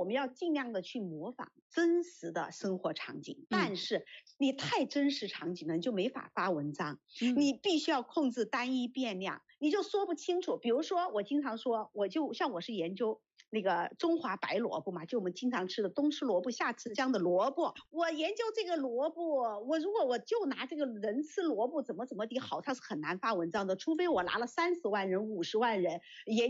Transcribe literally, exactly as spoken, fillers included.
们要尽量的去模仿真实的生活场景，但是你太真实场景了，你就没法发文章， 嗯、 你必须要控制单一变量，你就说不清楚。比如说我经常说，我就像我是研究那个中华白萝卜嘛，就我们经常吃的冬吃萝卜夏吃姜的萝卜，我研究这个萝卜，我如果我就拿这个人吃萝卜怎么怎么的好，它是很难发文章的，除非我拿了三十万人五十万人研